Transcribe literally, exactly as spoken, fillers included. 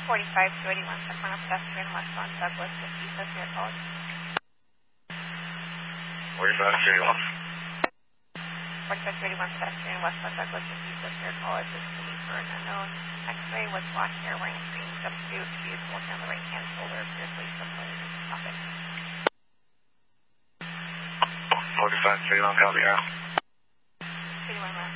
forty-five two eighty-one, Sacramento pedestrian, westbound Douglas, East of Sierra College. forty-five two eighty-one. forty-five two eighty-one, pedestrian, westbound Douglas, East of Sierra College, is looking for an unknown X-ray with black hair, wearing a green jumpsuit. She is walking on the right-hand shoulder, appears to be something topic. forty-five two eighty-one, copy, yeah. two eighty-one,